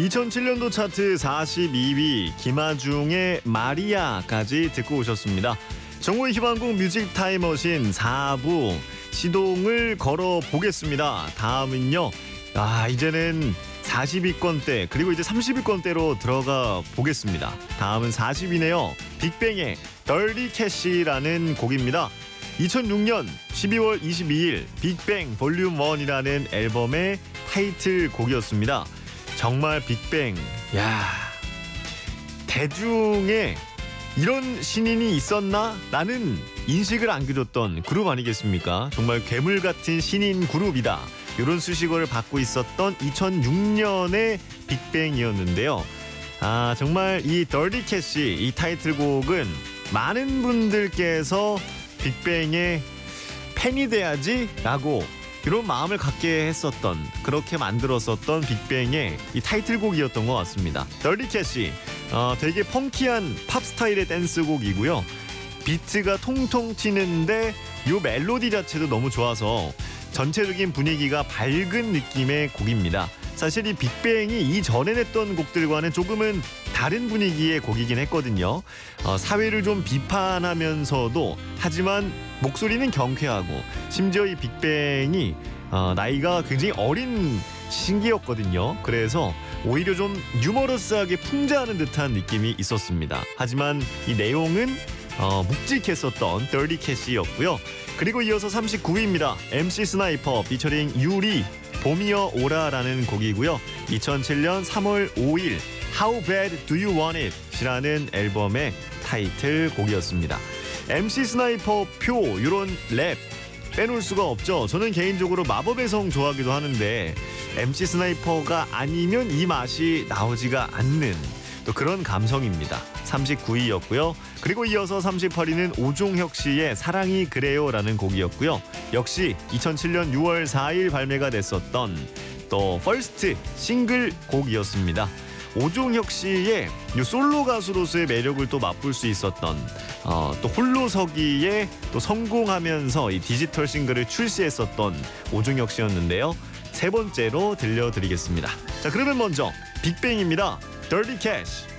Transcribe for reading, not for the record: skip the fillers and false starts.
2007년도 차트 42위 김하중의 마리아까지 듣고 오셨습니다. 정보의 희망곡 뮤직 타임머신 4부 시동을 걸어보겠습니다. 다음은요. 이제는 40위권대 그리고 이제 30위권대로 들어가 보겠습니다. 다음은 40위네요. 빅뱅의 Dirty Cash라는 곡입니다. 2006년 12월 22일 빅뱅 볼륨 1이라는 앨범의 타이틀곡이었습니다. 정말 빅뱅, 대중에 이런 신인이 있었나? 라는 인식을 안겨줬던 그룹 아니겠습니까? 정말 괴물 같은 신인 그룹이다. 이런 수식어를 받고 있었던 2006년의 빅뱅이었는데요. 정말 이 Dirty Cash, 이 타이틀곡은 많은 분들께서 빅뱅의 팬이 돼야지 라고 이런 마음을 갖게 했었던, 그렇게 만들었었던 빅뱅의 이 타이틀곡이었던 것 같습니다. Dirty Cash, 되게 펑키한 팝 스타일의 댄스곡이고요. 비트가 통통 튀는데 이 멜로디 자체도 너무 좋아서 전체적인 분위기가 밝은 느낌의 곡입니다. 사실 이 빅뱅이 이전에 냈던 곡들과는 조금은 다른 분위기의 곡이긴 했거든요. 사회를 좀 비판하면서도 하지만 목소리는 경쾌하고 심지어 이 빅뱅이 나이가 굉장히 어린 신기였거든요. 그래서 오히려 좀 유머러스하게 풍자하는 듯한 느낌이 있었습니다. 하지만 이 내용은 묵직했었던 Dirty Cash였고요. 그리고 이어서 39위입니다. MC 스나이퍼 피처링 유리 봄이여 오라라는 곡이고요. 2007년 3월 5일 How Bad Do You Want It? 이라는 앨범의 타이틀곡이었습니다. MC 스나이퍼 표 이런 랩 빼놓을 수가 없죠. 저는 개인적으로 마법의 성 좋아하기도 하는데 MC 스나이퍼가 아니면 이 맛이 나오지가 않는 또 그런 감성입니다. 39위였고요. 그리고 이어서 38위는 오종혁 씨의 사랑이 그래요라는 곡이었고요. 역시 2007년 6월 4일 발매가 됐었던 또 퍼스트 싱글 곡이었습니다. 오종혁 씨의 솔로 가수로서의 매력을 또 맛볼 수 있었던 또 홀로서기에 또 성공하면서 이 디지털 싱글을 출시했었던 오종혁 씨였는데요. 세 번째로 들려드리겠습니다. 자, 그러면 먼저 빅뱅입니다. Dirty Cash.